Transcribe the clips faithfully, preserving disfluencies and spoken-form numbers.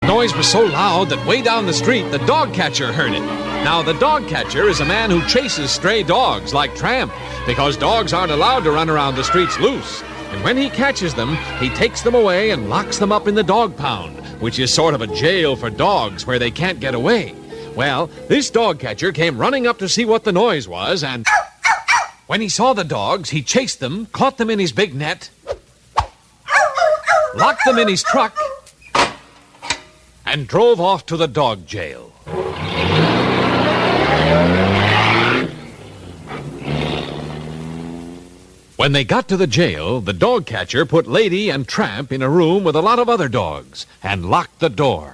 noise was so loud that way down the street, the dog catcher heard it. Now, the dog catcher is a man who chases stray dogs like Tramp, because dogs aren't allowed to run around the streets loose. And when he catches them, he takes them away and locks them up in the dog pound, which is sort of a jail for dogs where they can't get away. Well, this dog catcher came running up to see what the noise was, and when he saw the dogs, he chased them, caught them in his big net, locked them in his truck, and drove off to the dog jail. When they got to the jail, the dog catcher put Lady and Tramp in a room with a lot of other dogs and locked the door.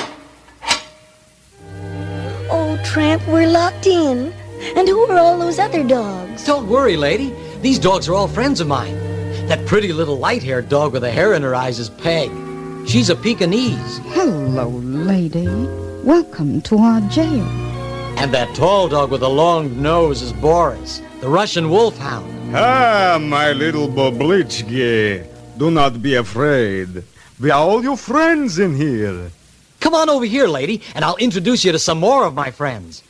Oh, Tramp, we're locked in. And who are all those other dogs? Don't worry, lady. These dogs are all friends of mine. That pretty little light-haired dog with a hair in her eyes is Peg. She's a Pekingese. Hello, lady. Welcome to our jail. And that tall dog with a long nose is Boris, the Russian wolfhound. Ah, my little Boblichki. Do not be afraid. We are all your friends in here. Come on over here, lady, and I'll introduce you to some more of my friends.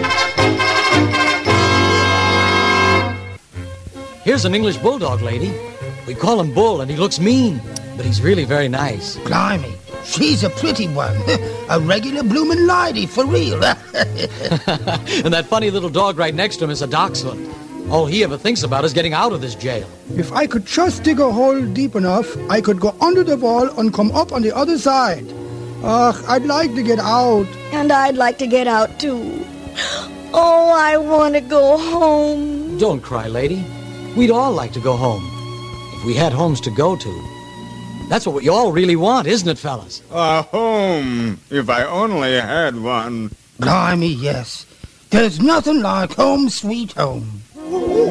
Here's an English bulldog, lady. We call him Bull, and he looks mean, but he's really very nice. Blimey, she's a pretty one. A regular bloomin' lady, for real. And that funny little dog right next to him is a dachshund. All he ever thinks about is getting out of this jail. If I could just dig a hole deep enough, I could go under the wall and come up on the other side. Ugh, I'd like to get out. And I'd like to get out, too. Oh, I want to go home. Don't cry, lady. We'd all like to go home, if we had homes to go to. That's what we all really want, isn't it, fellas? A home, if I only had one. Blimey, yes. There's nothing like home sweet home.